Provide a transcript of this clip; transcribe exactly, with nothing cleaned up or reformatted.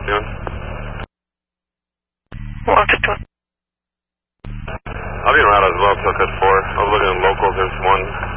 doing? one fifty-one. I'll be around as well till at four. I was looking at locals, there's one